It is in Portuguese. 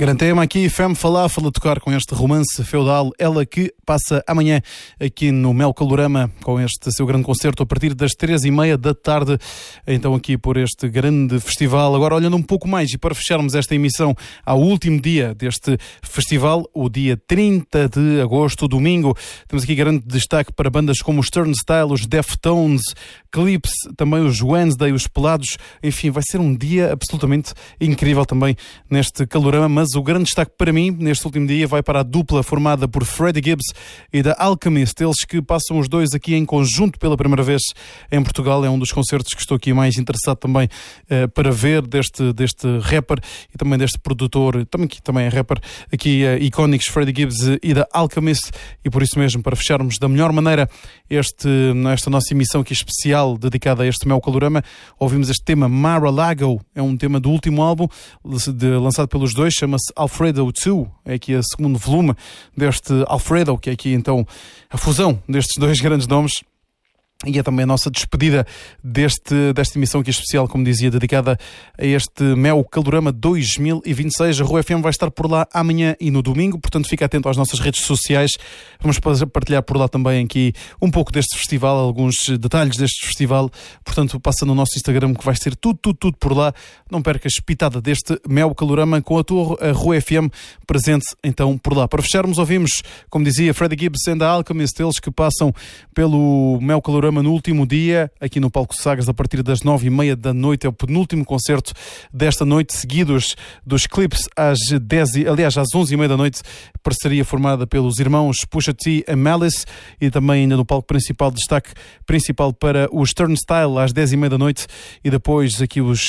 Grande tema aqui, Femme Falafel a tocar com este romance feudal, ela que passa amanhã aqui no Mel Calorama com este seu grande concerto a partir das 3h30 da tarde, então aqui por este grande festival. Agora olhando um pouco mais e para fecharmos esta emissão ao último dia deste festival, o dia 30 de agosto, domingo, temos aqui grande destaque para bandas como os Turnstile, os Deftones, Clips, também os Wednesday, os Pelados, enfim, vai ser um dia absolutamente incrível também neste Calorama. Mas o grande destaque para mim, neste último dia, vai para a dupla formada por Freddie Gibbs e da Alchemist. Eles que passam os dois aqui em conjunto pela primeira vez em Portugal. É um dos concertos que estou aqui mais interessado também para ver deste rapper e também deste produtor, que também é rapper, aqui icónicos, Freddie Gibbs e da Alchemist. E por isso mesmo, para fecharmos da melhor maneira esta nossa emissão aqui especial dedicada a este Mel Calorama, ouvimos este tema Mar-a-Lago. É um tema do último álbum lançado pelos dois, chama-se Alfredo 2, é aqui o segundo volume deste Alfredo, que é aqui então a fusão destes dois grandes nomes. E é também a nossa despedida desta emissão aqui especial, como dizia, dedicada a este Mel Calorama 2026. A Rua FM vai estar por lá amanhã e no domingo, portanto fica atento às nossas redes sociais. Vamos partilhar por lá também aqui um pouco deste festival, alguns detalhes deste festival. Portanto, passa no nosso Instagram que vai ser tudo por lá. Não percas pitada deste Mel Calorama com a Rua FM presente então por lá. Para fecharmos, ouvimos, como dizia, Freddie Gibbs and the Alchemist, eles que passam pelo Mel Calorama no último dia, aqui no Palco Sagres, a partir das 9h30 da noite. É o penúltimo concerto desta noite, seguidos dos Clips às 11h30 da noite, parceria formada pelos irmãos Pusha T e Malice, e também ainda no palco principal, destaque principal para os Turnstile às 10h30 da noite, e depois aqui os